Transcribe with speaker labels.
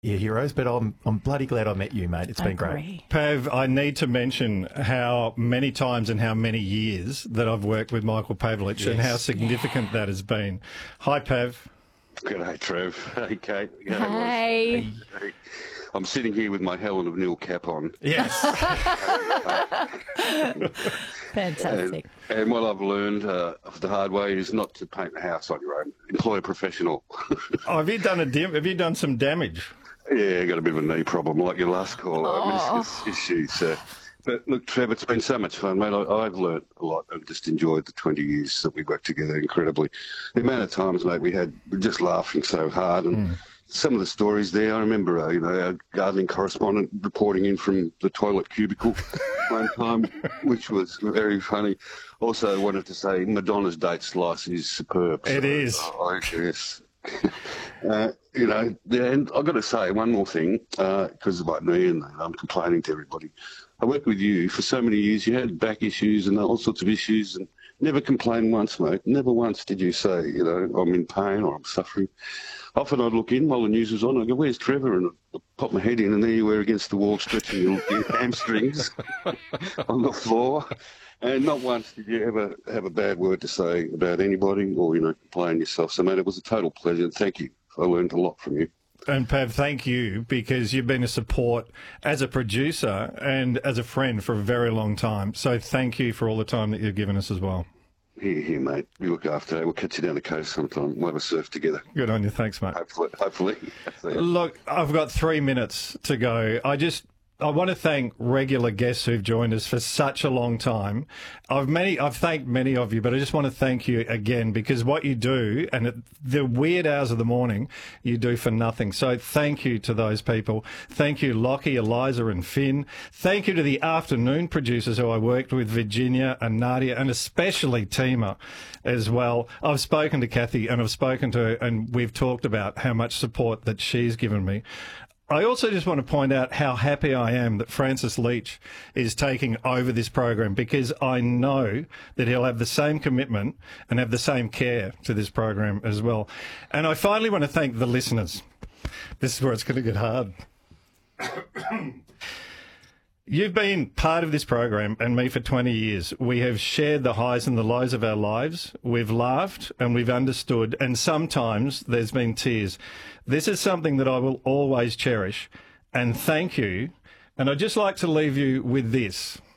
Speaker 1: your heroes, but I'm bloody glad I met you, mate. It's been great.
Speaker 2: Agree.
Speaker 3: Pav, I need to mention how many times and how many years that I've worked with Michael Pavlich and how significant that has been. Hi, Pav.
Speaker 4: G'day, Trev. Hey, Kate.
Speaker 2: Hey.
Speaker 4: Hey. I'm sitting here with my Helen of Nil cap on.
Speaker 3: Yes.
Speaker 2: Fantastic.
Speaker 4: And what I've learned the hard way is not to paint a house on your own. Employ a professional.
Speaker 3: Oh, have you done some damage?
Speaker 4: Yeah, I got a bit of a knee problem like your last call. Issues. But look, Trev, it's been so much fun, mate. I've learnt a lot. I've just enjoyed the 20 years that we worked together incredibly. The amount of times, mate, we're just laughing so hard. And some of the stories there, I remember, our gardening correspondent reporting in from the toilet cubicle one time, which was very funny. Also, I wanted to say Madonna's date slice is superb.
Speaker 3: It is.
Speaker 4: Yes. And I've got to say one more thing, because of my knee, and I'm complaining to everybody. I worked with you for so many years. You had back issues and all sorts of issues, and never complained once, mate. Never once did you say, I'm in pain or I'm suffering. Often I'd look in while the news was on. I'd go, "Where's Trevor?" And I'd pop my head in, and there you were against the wall, stretching your hamstrings on the floor. And not once did you ever have a bad word to say about anybody or, complain yourself. So, mate, it was a total pleasure. Thank you. I learned a lot from you.
Speaker 3: And Pav, thank you, because you've been a support as a producer and as a friend for a very long time. So thank you for all the time that you've given us as well.
Speaker 4: Here, mate. You look after it. We'll catch you down the coast sometime. We'll have a surf together.
Speaker 3: Good on you. Thanks, mate.
Speaker 4: Hopefully.
Speaker 3: Look, I've got 3 minutes to go. I want to thank regular guests who've joined us for such a long time. I've thanked many of you, but I just want to thank you again, because what you do, and at the weird hours of the morning, you do for nothing. So thank you to those people. Thank you, Lockie, Eliza and Finn. Thank you to the afternoon producers who I worked with, Virginia and Nadia, and especially Tima as well. I've spoken to Kathy and I've spoken to her, and we've talked about how much support that she's given me. I also just want to point out how happy I am that Francis Leach is taking over this program, because I know that he'll have the same commitment and have the same care to this program as well. And I finally want to thank the listeners. This is where it's going to get hard. You've been part of this program and me for 20 years. We have shared the highs and the lows of our lives. We've laughed and we've understood, and sometimes there's been tears. This is something that I will always cherish, and thank you. And I'd just like to leave you with this.